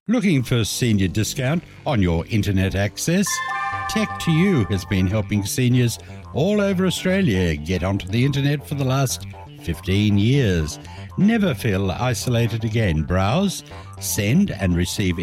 Looking for senior discount on your internet access? Tech2U has been helping seniors all over Australia get onto the internet for the last 15 years. Never feel isolated again. Browse, send and receive